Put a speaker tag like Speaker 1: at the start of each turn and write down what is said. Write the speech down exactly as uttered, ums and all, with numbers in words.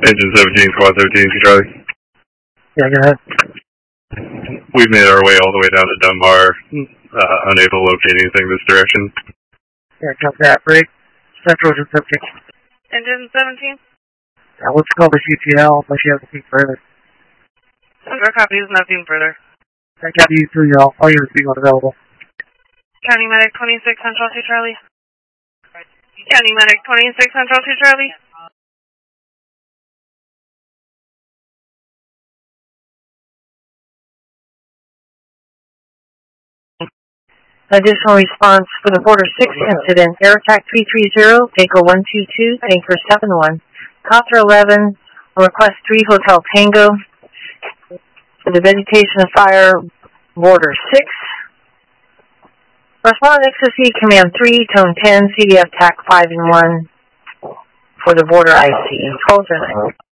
Speaker 1: Engine seventeen, squad thirteen, to Charlie.
Speaker 2: Yeah, go ahead.
Speaker 1: We've made our way all the way down to Dunbar, uh, unable to locate anything this direction.
Speaker 2: Yeah, copy that. Break. Central Engine seventeen.
Speaker 3: Engine seventeen?
Speaker 2: Yeah, let's call the C T L unless you have anything further.
Speaker 3: Central copies, nothing further.
Speaker 2: I copy you through y'all. All units being unavailable.
Speaker 3: County Medic twenty-six, Central to Charlie. County Medic twenty-six, Central to Charlie.
Speaker 4: Additional response for the Border six incident, Air Attack three three zero, Tanker one two two, Tanker seven one, Copter eleven, request three Hotel Tango, for the vegetation fire, Border six. Respond X S C Command three, Tone ten, C D F T A C five and one, for the Border I C. Hold your line.